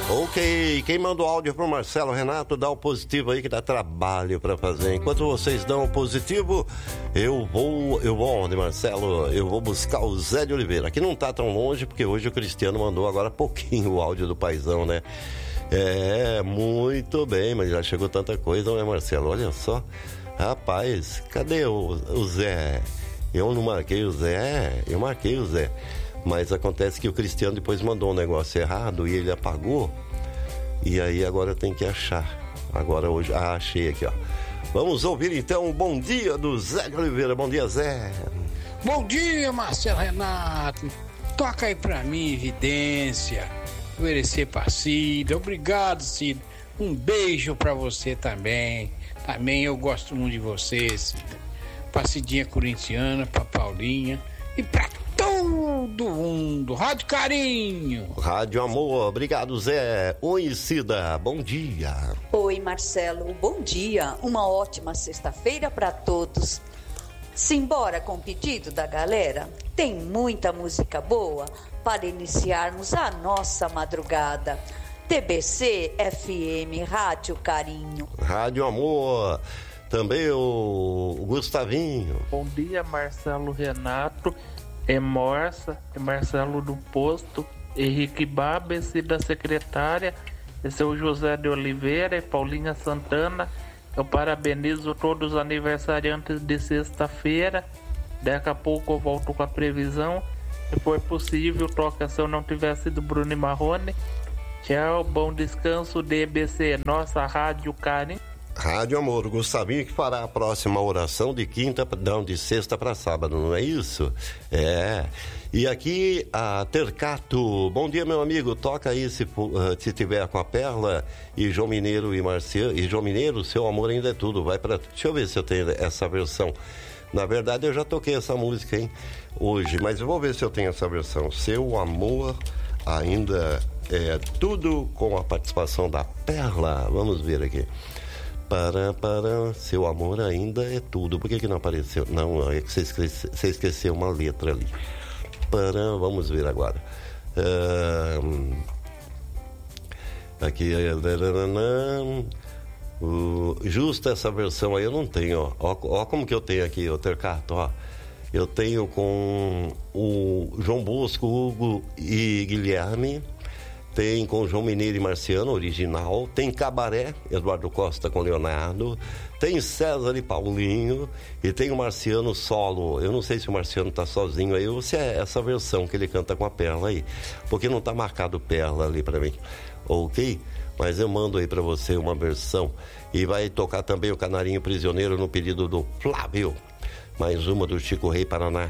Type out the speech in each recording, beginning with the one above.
Ok, quem manda o áudio pro Marcelo Renato, dá o positivo aí que dá trabalho pra fazer. Enquanto vocês dão o positivo, eu vou onde, Marcelo? Eu vou buscar o Zé de Oliveira. Aqui não tá tão longe, porque hoje o Cristiano mandou agora pouquinho o áudio do paizão, né? Muito bem, mas já chegou tanta coisa, né, Marcelo? Olha só. Rapaz, cadê o Zé? Eu não marquei o Zé, eu marquei o Zé. Mas acontece que o Cristiano depois mandou um negócio errado e ele apagou. E aí agora tem que achar. Agora hoje, achei aqui, ó. Vamos ouvir então o bom dia do Zé de Oliveira. Bom dia, Zé. Bom dia, Marcelo Renato. Toca aí pra mim, Evidência. Oferecer pra Cida. Obrigado, Cida. Um beijo pra você também. Também eu gosto muito de você, Cida. Pra Cidinha Corintiana, pra Paulinha e pra todo mundo. Rádio Carinho. Rádio Amor. Obrigado, Zé. Oi, Cida. Bom dia. Oi, Marcelo. Bom dia. Uma ótima sexta-feira pra todos. Simbora com o pedido da galera? Tem muita música boa para iniciarmos a nossa madrugada. TBC FM Rádio Carinho. Rádio Amor. Também o Gustavinho. Bom dia, Marcelo Renato. É Morsa, é Marcelo do Posto, Henrique Baba, esse da secretária, esse é o José de Oliveira, é Paulinha Santana. Eu parabenizo todos os aniversariantes de sexta-feira. Daqui a pouco eu volto com a previsão. Se for possível, toca se eu não tiver sido Bruno e Marrone. Tchau, bom descanso, DBC, nossa Rádio Carinho. Rádio Amor, o Gustavinho que fará a próxima oração de de sexta para sábado, não é isso? E aqui a Tercato, bom dia meu amigo, toca aí se tiver com a Perla e João Mineiro e Marciano, e João Mineiro, seu amor ainda é tudo, deixa eu ver se eu tenho essa versão. Na verdade eu já toquei essa música, hein, hoje, mas eu vou ver se eu tenho essa versão. Seu amor ainda é tudo, com a participação da Perla, vamos ver aqui. Seu amor ainda é tudo. Por que não apareceu? Não, é que você esqueceu uma letra ali. Vamos ver agora. Aqui. Justo essa versão aí eu não tenho. Ó como que eu tenho aqui, o Tercato, ó. Eu tenho com o João Bosco, Hugo e Guilherme. Tem com João Mineiro e Marciano, original. Tem Cabaré, Eduardo Costa com Leonardo. Tem César e Paulinho. E tem o Marciano solo. Eu não sei se o Marciano tá sozinho aí ou se é essa versão que ele canta com a Perla aí. Porque não tá marcado Perla ali pra mim. Ok? Mas eu mando aí pra você uma versão. E vai tocar também o Canarinho Prisioneiro no pedido do Flávio. Mais uma do Chico Rei Paraná.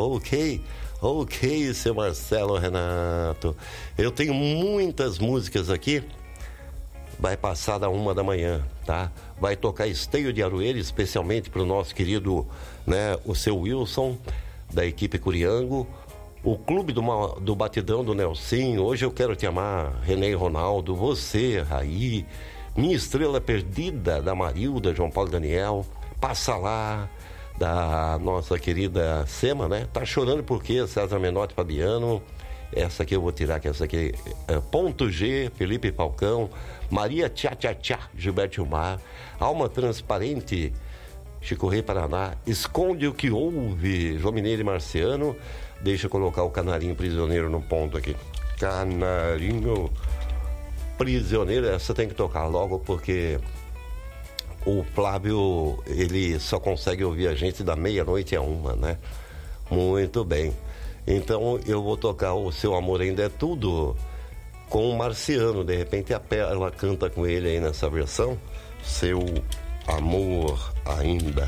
Ok, seu Marcelo Renato. Eu tenho muitas músicas aqui. Vai passar da 1 da manhã, tá? Vai tocar Esteio de Aroeira, especialmente pro nosso querido, né, o seu Wilson, da equipe Curiango. O Clube do Batidão do Nelsinho. Hoje eu quero te amar, René e Ronaldo. Você, Raí. Minha Estrela Perdida, da Marilda, João Paulo Daniel. Passa lá, da nossa querida Sema, né? Tá chorando por quê? César Menotti, Fabiano. Essa aqui eu vou tirar, que essa aqui é Ponto G, Felipe Falcão. Maria Tchá Tchá Tchá, Gilberto Gilmar. Alma Transparente, Chico Rei Paraná. Esconde o que houve, João Mineiro e Marciano. Deixa eu colocar o Canarinho Prisioneiro no ponto aqui. Canarinho Prisioneiro, essa tem que tocar logo porque o Flávio, ele só consegue ouvir a gente da meia-noite a 1, né? Muito bem. Então eu vou tocar o Seu Amor Ainda é Tudo com o Marciano. De repente a Perla canta com ele aí nessa versão. Seu Amor Ainda.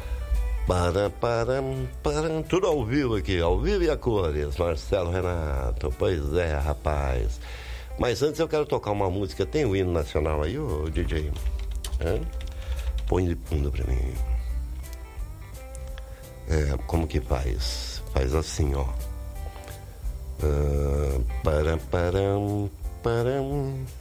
Tudo ao vivo aqui, ao vivo e a cores. Marcelo Renato. Pois é, rapaz. Mas antes eu quero tocar uma música. Tem o hino nacional aí, ô DJ? Põe de fundo pra mim. Como que faz? Faz assim, ó. Param.